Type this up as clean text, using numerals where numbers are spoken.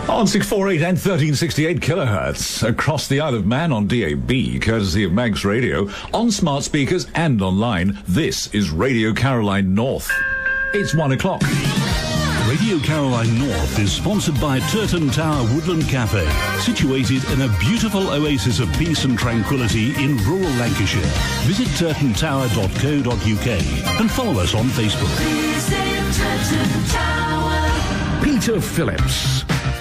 On 648 and 1368 kilohertz across the Isle of Man on DAB, courtesy of Manx Radio, on smart speakers and online. This is Radio Caroline North. It's 1 o'clock. Radio Caroline North is sponsored by Turton Tower Woodland Cafe, situated in a beautiful oasis of peace and tranquility in rural Lancashire. Visit turtontower.co.uk and follow us on Facebook. Peter Phillips,